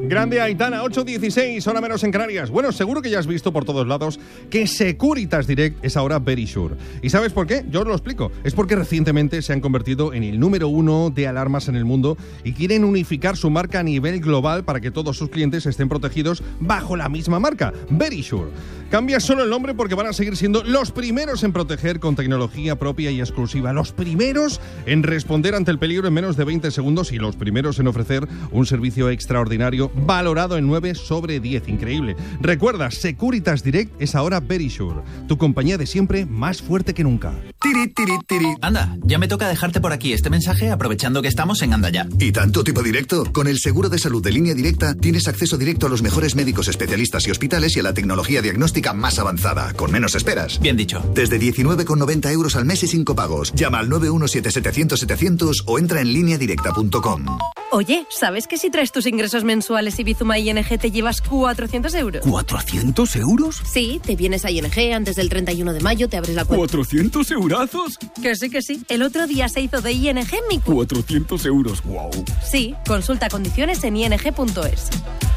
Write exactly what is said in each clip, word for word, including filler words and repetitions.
Grande Aitana, ocho dieciséis, hora menos en Canarias. Bueno, seguro que ya has visto por todos lados que Securitas Direct es ahora Verisure. ¿Y sabes por qué? Yo os lo explico. Es porque recientemente se han convertido en el número uno de alarmas en el mundo y quieren unificar su marca a nivel global para que todos sus clientes estén protegidos bajo la misma marca, Verisure. Cambia solo el nombre porque van a seguir siendo los primeros en proteger con tecnología propia y exclusiva, los primeros en responder ante el peligro en menos de veinte segundos y los primeros en ofrecer un servicio extraordinario valorado en nueve sobre diez. Increíble. Recuerda, Securitas Direct es ahora Verisure, tu compañía de siempre más fuerte que nunca. Tiri, tiri, tiri. Anda, ya me toca dejarte por aquí este mensaje aprovechando que estamos en Anda Ya. ¿Y tanto tipo directo? Con el seguro de salud de Línea Directa tienes acceso directo a los mejores médicos especialistas y hospitales y a la tecnología diagnóstica más avanzada, con menos esperas. Bien dicho. Desde diecinueve con noventa euros al mes y sin copagos. Llama al nueve uno siete setecientos setecientos o entra en línea directa punto com. Oye, ¿sabes que si traes tus ingresos mensuales y Bizuma I N G te llevas cuatrocientos euros? ¿cuatrocientos euros? Sí, te vienes a I N G antes del treinta y uno de mayo, te abres la cuenta. ¿cuatrocientos eurazos? Que sí, que sí. El otro día se hizo de I N G mi cuenta. cuatrocientos euros, wow. Sí, consulta condiciones en i n g punto es.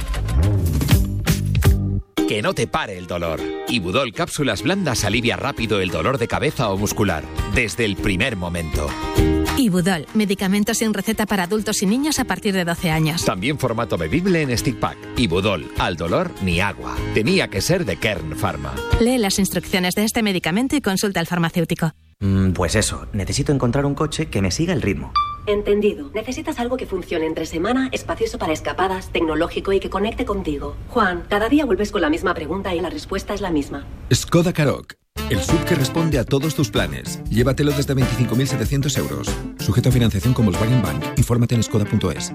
Que no te pare el dolor. Ibudol Cápsulas Blandas alivia rápido el dolor de cabeza o muscular, desde el primer momento. Ibudol, medicamento sin receta para adultos y niños a partir de doce años. También formato bebible en stick pack. Ibudol, al dolor ni agua. Tenía que ser de Kern Pharma. Lee las instrucciones de este medicamento y consulta al farmacéutico. Mm, pues eso, necesito encontrar un coche que me siga el ritmo. Entendido. Necesitas algo que funcione entre semana, espacioso para escapadas, tecnológico y que conecte contigo. Juan, cada día vuelves con la misma pregunta y la respuesta es la misma. Skoda Karoq, el S U V que responde a todos tus planes. Llévatelo desde veinticinco mil setecientos euros. Sujeto a financiación con Volkswagen Bank. Infórmate en skoda punto es.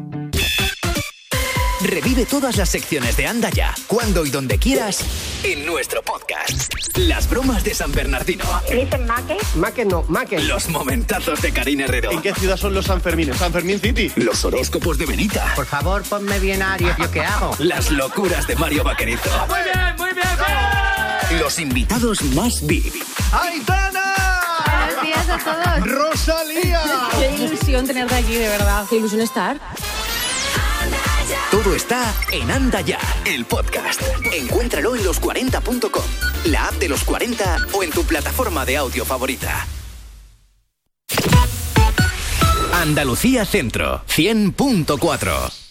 Revive todas las secciones de Anda Ya, cuando y donde quieras, en nuestro podcast. Las bromas de San Bernardino. ¿Dicen Maque? Maque no, Maque. Los momentazos de Karina Herrero. ¿En qué ciudad son los Sanfermines? ¿San Fermín City? Los horóscopos de Benita. Por favor, ponme bien a Aries, ¿yo qué hago? Las locuras de Mario Vaquerizo. ¡Muy bien, muy bien! bien! Los invitados más V I P. ¡Aitana! Buenos días a todos. ¡Rosalía! Qué ilusión tenerte aquí, de verdad. Qué ilusión estar. Todo está en Anda Ya, el podcast. Encuéntralo en los cuarenta punto com, la app de los cuarenta o en tu plataforma de audio favorita. Andalucía Centro, cien punto cuatro.